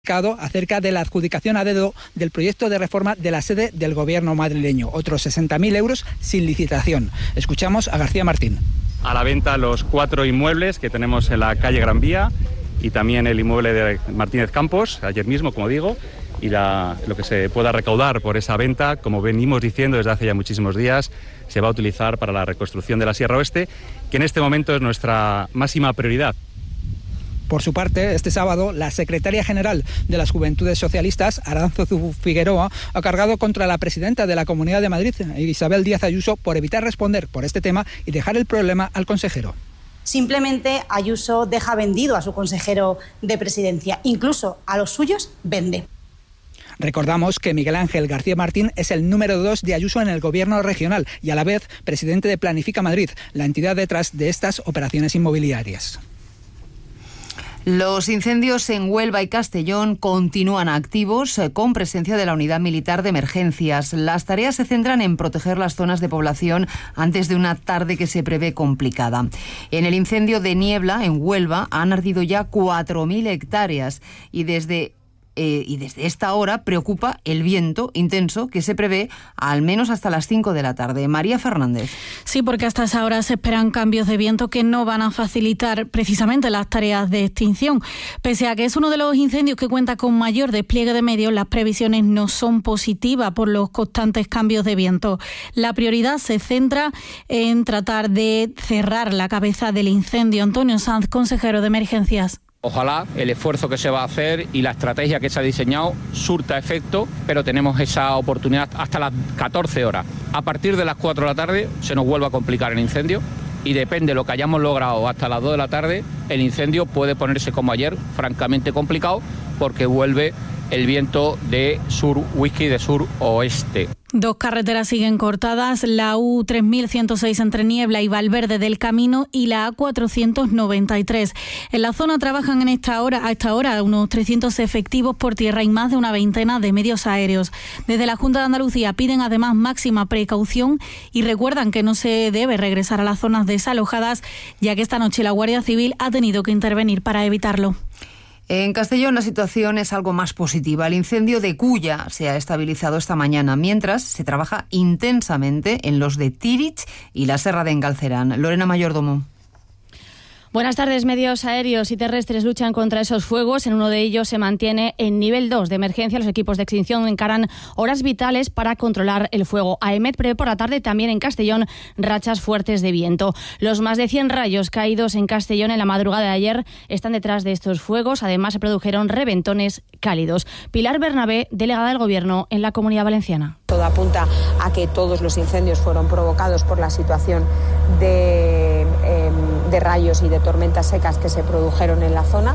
acerca de la adjudicación a dedo del proyecto de reforma de la sede del gobierno madrileño. Otros 60.000 euros sin licitación. Escuchamos a García Martín. A la venta los 4 inmuebles que tenemos en la calle Gran Vía y también el inmueble de Martínez Campos, ayer mismo, como digo, y lo que se pueda recaudar por esa venta, como venimos diciendo desde hace ya muchísimos días, se va a utilizar para la reconstrucción de la Sierra Oeste, que en este momento es nuestra máxima prioridad. Por su parte, este sábado, la secretaria general de las Juventudes Socialistas, Arantzu Figueroa, ha cargado contra la presidenta de la Comunidad de Madrid, Isabel Díaz Ayuso, por evitar responder por este tema y dejar el problema al consejero. Simplemente Ayuso deja vendido a su consejero de presidencia, incluso a los suyos vende. Recordamos que Miguel Ángel García Martín es el número 2 de Ayuso en el gobierno regional y a la vez presidente de Planifica Madrid, la entidad detrás de estas operaciones inmobiliarias. Los incendios en Huelva y Castellón continúan activos con presencia de la Unidad Militar de Emergencias. Las tareas se centran en proteger las zonas de población antes de una tarde que se prevé complicada. En el incendio de Niebla, en Huelva, han ardido ya 4.000 hectáreas y desde esta hora preocupa el viento intenso que se prevé al menos hasta las 5 de la tarde. María Fernández. Sí, porque hasta esa hora se esperan cambios de viento que no van a facilitar precisamente las tareas de extinción. Pese a que es uno de los incendios que cuenta con mayor despliegue de medios, las previsiones no son positivas por los constantes cambios de viento. La prioridad se centra en tratar de cerrar la cabeza del incendio. Antonio Sanz, consejero de Emergencias. Ojalá el esfuerzo que se va a hacer y la estrategia que se ha diseñado surta efecto, pero tenemos esa oportunidad hasta las 14 horas. A partir de las 4 de la tarde se nos vuelve a complicar el incendio y depende de lo que hayamos logrado hasta las 2 de la tarde, el incendio puede ponerse como ayer, francamente complicado, porque vuelve el viento de sur-whisky, de sur-oeste. 2 carreteras siguen cortadas, la U3106 entre Niebla y Valverde del Camino y la A493. En la zona trabajan a esta hora unos 300 efectivos por tierra y más de una veintena de medios aéreos. Desde la Junta de Andalucía piden además máxima precaución y recuerdan que no se debe regresar a las zonas desalojadas, ya que esta noche la Guardia Civil ha tenido que intervenir para evitarlo. En Castellón la situación es algo más positiva. El incendio de Culla se ha estabilizado esta mañana, mientras se trabaja intensamente en los de Tirich y la Serra de Engalcerán. Lorena Mayordomo. Buenas tardes. Medios aéreos y terrestres luchan contra esos fuegos. En uno de ellos se mantiene en nivel 2 de emergencia. Los equipos de extinción encaran horas vitales para controlar el fuego. AEMET prevé por la tarde también en Castellón rachas fuertes de viento. Los más de 100 rayos caídos en Castellón en la madrugada de ayer están detrás de estos fuegos. Además, se produjeron reventones cálidos. Pilar Bernabé, delegada del Gobierno en la Comunidad Valenciana. Todo apunta a que todos los incendios fueron provocados por la situación de rayos y de tormentas secas que se produjeron en la zona.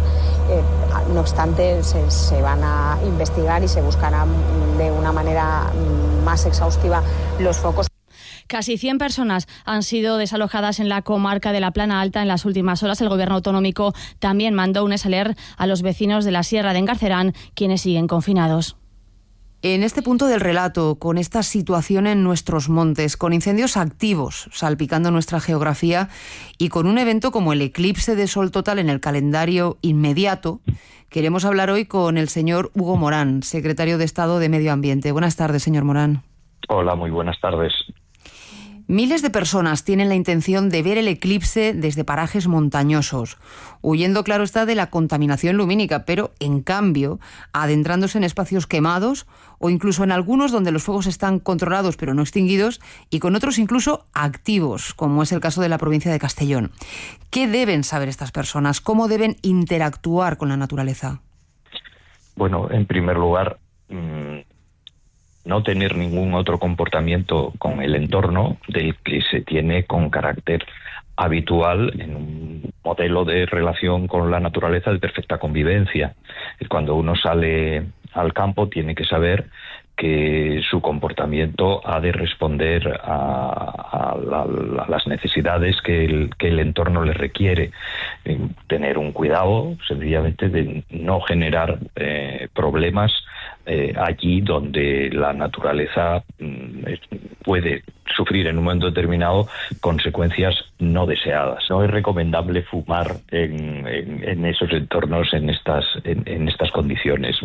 No obstante, se van a investigar y se buscarán de una manera más exhaustiva los focos. Casi 100 personas han sido desalojadas en la comarca de la Plana Alta en las últimas horas. El Gobierno autonómico también mandó un SLR a los vecinos de la Sierra de Engarcerán, quienes siguen confinados. En este punto del relato, con esta situación en nuestros montes, con incendios activos salpicando nuestra geografía y con un evento como el eclipse de sol total en el calendario inmediato, queremos hablar hoy con el señor Hugo Morán, secretario de Estado de Medio Ambiente. Buenas tardes, señor Morán. Hola, muy buenas tardes. Miles de personas tienen la intención de ver el eclipse desde parajes montañosos, huyendo, claro está, de la contaminación lumínica, pero, en cambio, adentrándose en espacios quemados o incluso en algunos donde los fuegos están controlados pero no extinguidos y con otros incluso activos, como es el caso de la provincia de Castellón. ¿Qué deben saber estas personas? ¿Cómo deben interactuar con la naturaleza? Bueno, en primer lugar, no tener ningún otro comportamiento con el entorno del que se tiene con carácter habitual en un modelo de relación con la naturaleza de perfecta convivencia. Cuando uno sale al campo tiene que saber que su comportamiento ha de responder a las necesidades que el entorno le requiere. Tener un cuidado, sencillamente, de no generar problemas allí donde la naturaleza puede sufrir en un momento determinado consecuencias no deseadas. No es recomendable fumar en esos entornos, en estas condiciones.